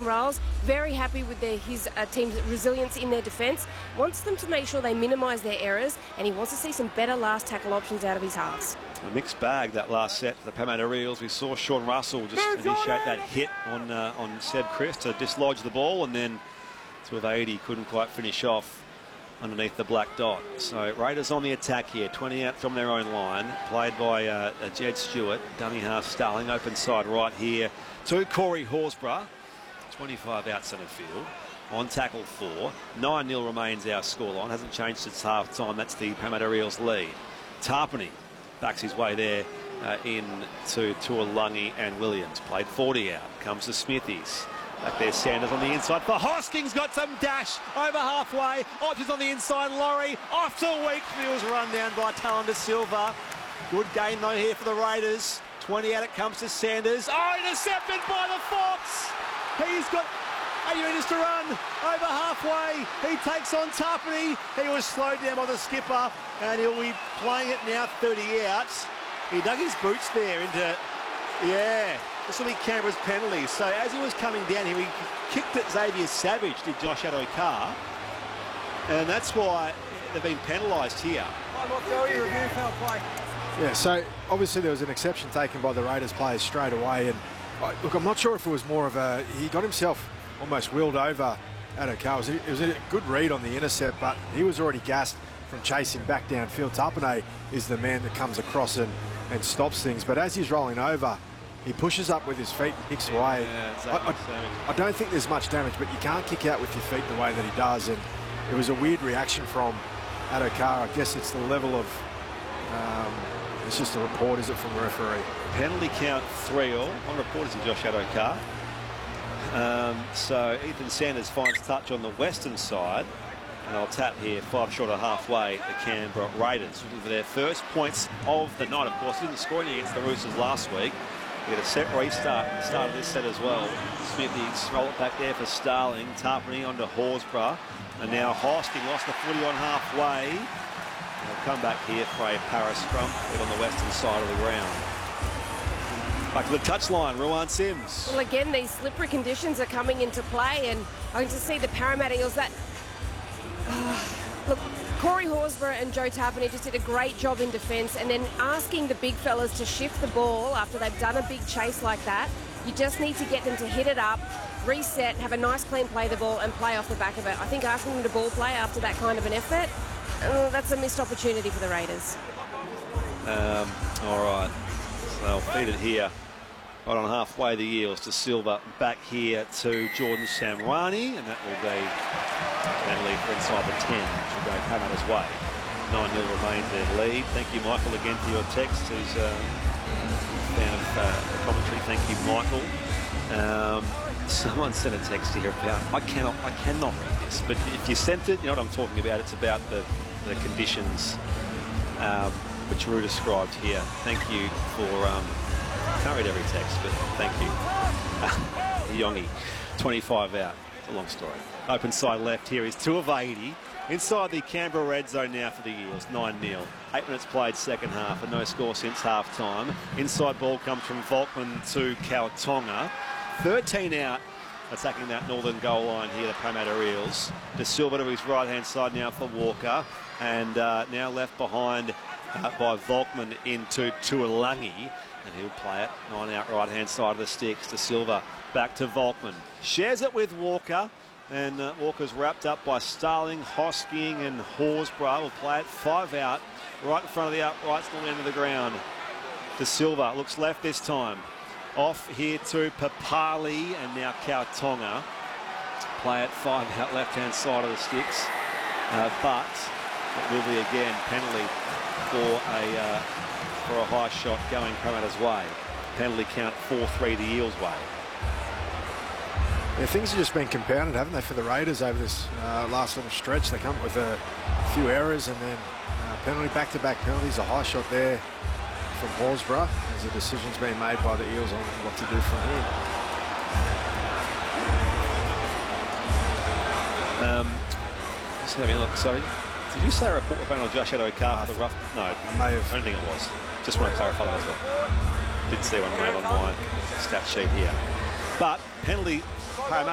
Riles, very happy with his team's resilience in their defence, wants them to make sure they minimise their errors, and he wants to see some better last tackle options out of his halves. A mixed bag that last set for the Parramatta Eels. We saw Sean Russell just initiate that hit on Seb Chris to dislodge the ball, and then to 80 couldn't quite finish off underneath the black dot. So Raiders on the attack here, 20 out from their own line, played by Jed Stewart, dummy half Starling, open side right here to Corey Horsburgh, 25 out centre field. On tackle 4, 9-0 remains our scoreline, hasn't changed since half time. That's the Parramatta Eels lead. Tarpany backs his way there in to Tuolungi and Williams. Played 40 out, comes to Smithies. Back there, Sanders on the inside for Hoskins, got some dash over halfway. Options on the inside, Laurie off to Weakfield's run down by Talon Silva. Good game though here for the Raiders. 20 out, it comes to Sanders. Oh, intercepted by the Fox. He's got 8 metres to run over halfway. He takes on Tarpany. He was slowed down by the skipper, and he'll be playing it now 30 out. He dug his boots there into, this will be Canberra's penalty. So as he was coming down here, he kicked at Xavier Savage, did Josh Addo-Carr. And that's why they've been penalised here. Yeah, so obviously there was an exception taken by the Raiders players straight away. And look, I'm not sure if it was more of a, he got himself almost wheeled over Addo-Carr. It was a good read on the intercept, but he was already gassed from chasing back downfield. Tapane is the man that comes across and stops things. But as he's rolling over, he pushes up with his feet and kicks away. Yeah, exactly. I don't think there's much damage, but you can't kick out with your feet the way that he does. And it was a weird reaction from Addo-Carr. I guess it's the level of, it's just a report, is it, from the referee? Penalty count 3-all. On report is Josh Addo-Carr. So Ethan Sanders finds touch on the western side. And I'll tap here, 5 short of halfway, the Canberra Raiders looking for their first points of the night. Of course, didn't score any against the Roosters last week. We get a set restart at the start of this set as well. Smithies roll it back there for Starling. Tarpany onto Horsburgh. And now Hosking lost the footy on halfway. They'll come back here for a para scrum on the western side of the ground. Back to the touchline, Ruan Sims. Well, again, these slippery conditions are coming into play, and I can just see the Parramatta Eels that... look, Corey Horsburgh and Joe Tarpany just did a great job in defence, and then asking the big fellas to shift the ball after they've done a big chase like that. You just need to get them to hit it up, reset, have a nice clean play the ball and play off the back of it. I think asking them to ball play after that kind of an effort, that's a missed opportunity for the Raiders. All right, so they'll feed it here. Right on halfway, the Eels to Silva, back here to Jordan Samwani, and that will be penalty for inside the 10, which will go Parramatta's way. 9-0 remains their lead. Thank you, Michael, again for your text. Who's a fan of the commentary. Thank you, Michael. Someone sent a text here about, I cannot read this, but if you sent it, you know what I'm talking about. It's about the conditions which Rue described here. Thank you for. Can't read every text, but thank you. Yongi, 25 out. It's a long story. Open side left here is 2 of 80. Inside the Canberra red zone now for the Eels, 9-0. 8 minutes played second half and no score since half time. Inside ball comes from Volkman to Kautonga. 13 out, attacking that northern goal line here, the Parramatta Eels. De Silva to his right-hand side now for Walker. And now left behind by Volkman into Tuolungi. And he'll play it 9 out right-hand side of the sticks to Silva. Back to Volkman. Shares it with Walker. And Walker's wrapped up by Starling, Hosking and Horsburgh. Will play it 5 out right in front of the uprights, the end of the ground. De Silva looks left this time. Off here to Papali and now Kautonga. Play it 5 out left-hand side of the sticks. But it will be again penalty for a high shot going Parramatta's way. Penalty count 4-3 the Eels' way. Yeah, things have just been compounded, haven't they, for the Raiders over this last little stretch. They come up with a few errors and then penalty, back-to-back penalties, a high shot there from Horsburgh as a decision's been made by the Eels on what to do from here. Just having a look, sorry. Did you say a report about on Josh Addo-Carr for the rough? No, may have. I don't think it was. Just want to clarify that as well. Didn't see one made on my stat sheet here. But penalty